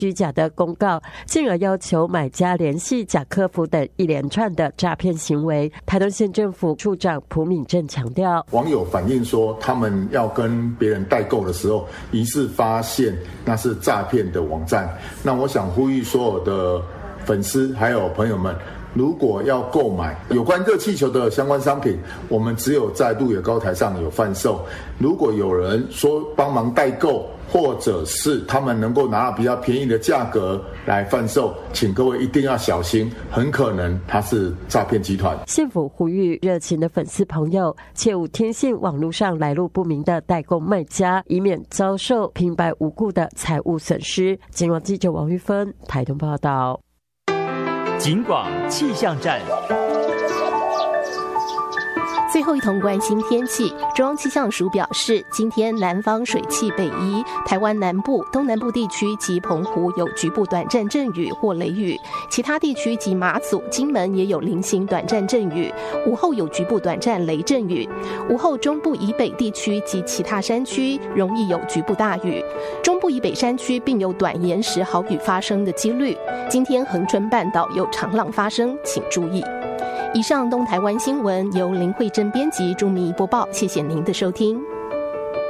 虚假的公告，进而要求买家联系假客服等一连串的诈骗行为。台东县政府处长蒲敏正强调， 网友反映说，他们要跟别人代购的时候，疑似发现那是诈骗的网站。那我想呼吁所有的粉丝还有朋友们，如果要购买有关热气球的相关商品，我们只有在鹿野高台上有贩售。如果有人说帮忙代购，或者是他们能够拿到比较便宜的价格来贩售，请各位一定要小心，很可能他是诈骗集团。 县府呼吁热情的粉丝朋友，切勿听信网络上来路不明的代购卖家，以免遭受平白无故的财务损失。警广记者王玉芬台东报道。 警广气象站。 最后一同关心天气，中央气象署表示，今天南方水汽北移，台湾南部、东南部地区及澎湖有局部短暂阵雨或雷雨，其他地区及马祖、金门也有零星短暂阵雨，午后有局部短暂雷阵雨。午后中部以北地区及其他山区容易有局部大雨，中部以北山区并有短延时豪雨发生的几率。今天恒春半岛有长浪发生，请注意。以上东台湾新闻由林慧珍编辑，朱明仪播报，谢谢您的收听。